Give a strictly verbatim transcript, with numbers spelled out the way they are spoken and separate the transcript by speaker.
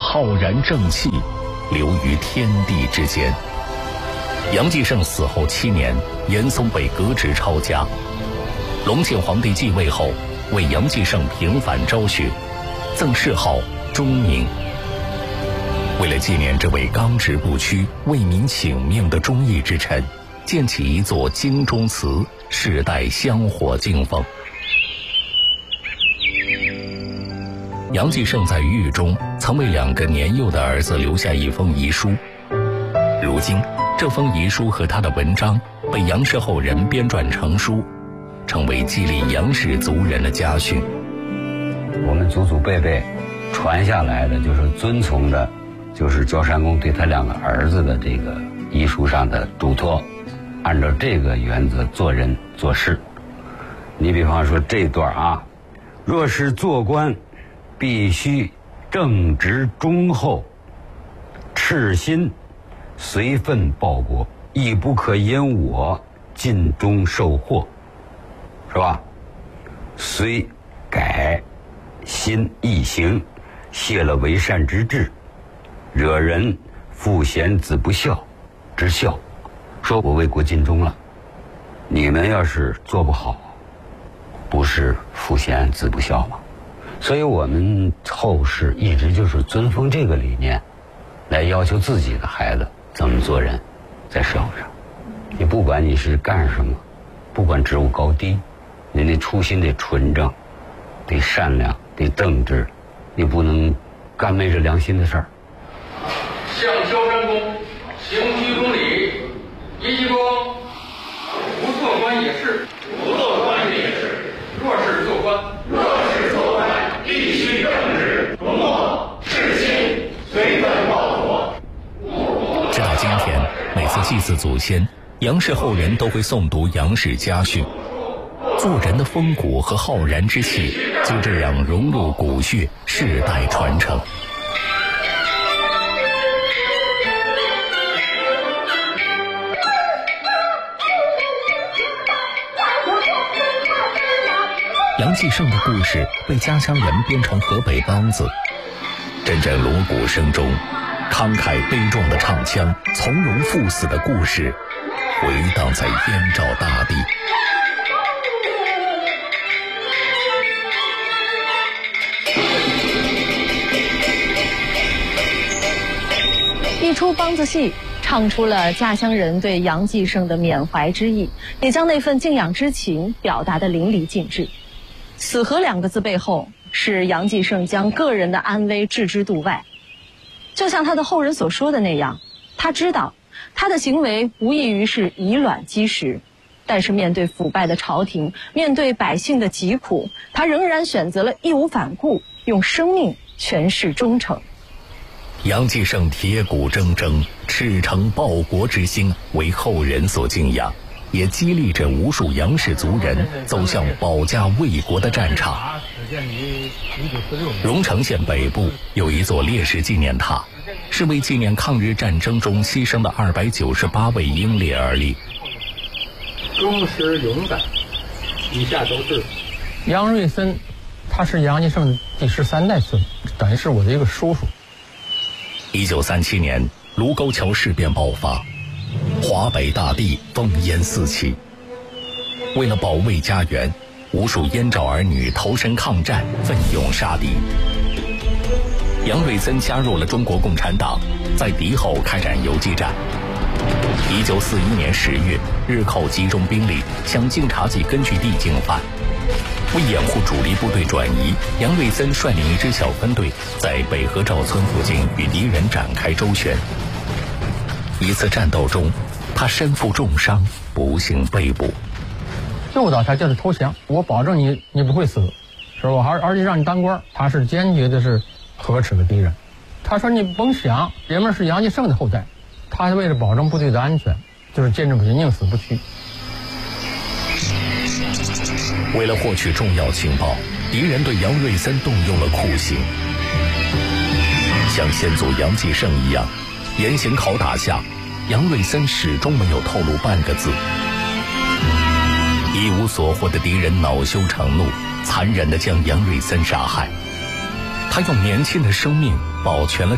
Speaker 1: 浩然正气，流于天地之间。杨继盛死后七年，严嵩被革职抄家。隆庆皇帝继位后，为杨继盛平反昭雪，赠谥号忠明。为了纪念这位刚直不屈、为民请命的忠义之臣，建起一座京中祠，世代香火敬奉。杨继盛在狱中曾为两个年幼的儿子留下一封遗书，如今这封遗书和他的文章被杨氏后人编撰成书，成为激励杨氏族人的家训。
Speaker 2: 我们祖祖辈辈传下来的，就是遵从的就是焦山公对他两个儿子的这个遗书上的嘱托，按照这个原则做人做事。你比方说这段啊，若是做官必须正直忠厚，赤心随分报国，亦不可因我尽忠受祸，是吧？虽改心易行，泄了为善之志，惹人父贤子不孝之孝，说我为国尽忠了。你们要是做不好，不是父贤子不孝吗？所以我们后世一直就是遵奉这个理念，来要求自己的孩子怎么做人，在社会上，你不管你是干什么，不管职务高低，你那初心得纯正，得善良，得正直，你不能干昧着良心的事儿。
Speaker 3: 向萧山公行鞠躬礼，一鞠躬，不做官也是，不做官也是。若是做官，若是做官，必须正直、忠厚、赤心，随分报国。
Speaker 1: 直到今天，每次祭祀祖先，杨氏后人都会诵读杨氏家训，做人的风骨和浩然之气就这样融入骨血，世代传承。杨继盛的故事被家乡人编成河北梆子，阵阵锣鼓声中，慷慨悲壮的唱腔，从容赴死的故事回荡在燕赵大地。
Speaker 4: 一出梆子戏唱出了家乡人对杨继盛的缅怀之意，也将那份敬仰之情表达得淋漓尽致。死河两个字背后，是杨继盛将个人的安危置之度外。就像他的后人所说的那样，他知道他的行为无异于是以卵击石，但是面对腐败的朝廷，面对百姓的疾苦，他仍然选择了义无反顾，用生命诠释忠诚。
Speaker 1: 杨继盛铁骨铮铮、赤诚报国之心为后人所敬仰，也激励着无数杨氏族人走向保家卫国的战场。荣成县北部有一座烈士纪念塔，是为纪念抗日战争中牺牲的二百九十八位英烈而立。
Speaker 5: 忠实勇敢，以下都是。杨瑞森，他是杨继盛第十三代孙，等于是我的一个叔叔。
Speaker 1: 一九三七年，卢沟桥事变爆发，华北大地烽烟四起。为了保卫家园，无数燕赵儿女投身抗战，奋勇杀敌。杨瑞森加入了中国共产党，在敌后开展游击战。一九四一年十月，日寇集中兵力向晋察冀根据地进犯。为掩护主力部队转移，杨瑞森率领一支小分队在北河赵村附近与敌人展开周旋。一次战斗中，他身负重伤，不幸被捕。
Speaker 5: 诱导他就是投降，我保证你你不会死，是吧？而而且让你当官，他是坚决的是呵斥的敌人。他说你甭想，爷们是杨继盛的后代，他为了保证部队的安全，就是坚持不屈，宁死不屈。
Speaker 1: 为了获取重要情报，敌人对杨瑞森动用了酷刑，像先祖杨继盛一样，严刑拷打下，杨瑞森始终没有透露半个字。一无所获的敌人恼羞成怒，残忍地将杨瑞森杀害。他用年轻的生命保全了